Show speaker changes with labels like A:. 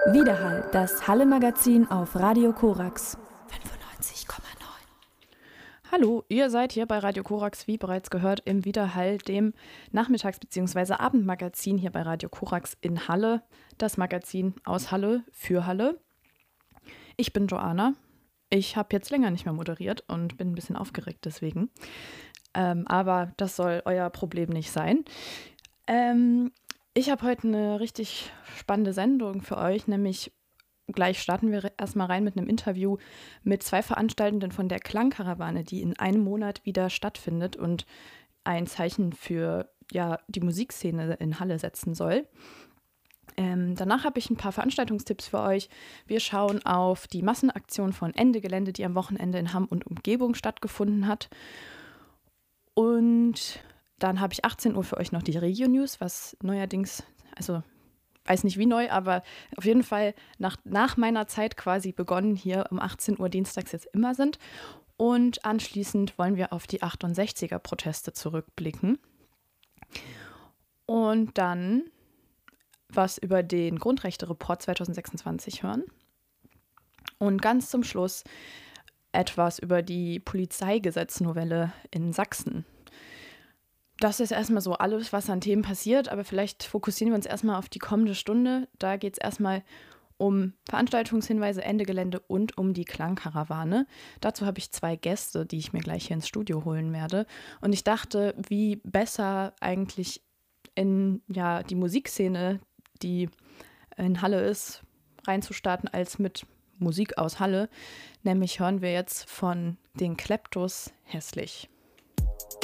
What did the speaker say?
A: Widerhall, das Halle-Magazin auf Radio Korax 95,9.
B: Hallo, ihr seid hier bei Radio Korax, wie bereits gehört, im Widerhall, dem Nachmittags- bzw. Abendmagazin hier bei Radio Korax in Halle. Das Magazin aus Halle für Halle. Ich bin Joanna. Ich habe jetzt länger nicht mehr moderiert und bin ein bisschen aufgeregt deswegen. Aber das soll euer Problem nicht sein. Ich habe heute eine richtig spannende Sendung für euch, nämlich gleich starten wir erstmal rein mit einem Interview mit 2 Veranstaltenden von der Klangkarawane, die in einem Monat wieder stattfindet und ein Zeichen für die Musikszene in Halle setzen soll. Danach habe ich ein paar Veranstaltungstipps für euch. Wir schauen auf die Massenaktion von Ende Gelände, die am Wochenende in Hamm und Umgebung stattgefunden hat. Und dann habe ich 18 Uhr für euch noch die Regio-News, was neuerdings, also weiß nicht wie neu, aber auf jeden Fall nach meiner Zeit quasi begonnen, hier um 18 Uhr dienstags jetzt immer sind. Und anschließend wollen wir auf die 68er-Proteste zurückblicken. Und dann was über den Grundrechte-Report 2026 hören. Und ganz zum Schluss etwas über die Polizeigesetznovelle in Sachsen. Das ist erstmal so alles, was an Themen passiert, aber vielleicht fokussieren wir uns erstmal auf die kommende Stunde. Da geht es erstmal um Veranstaltungshinweise, Ende Gelände und um die Klangkarawane. Dazu habe ich 2 Gäste, die ich mir gleich hier ins Studio holen werde. Und ich dachte, wie besser eigentlich in die Musikszene, die in Halle ist, reinzustarten, als mit Musik aus Halle. Nämlich hören wir jetzt von den Kleptos Hässlich.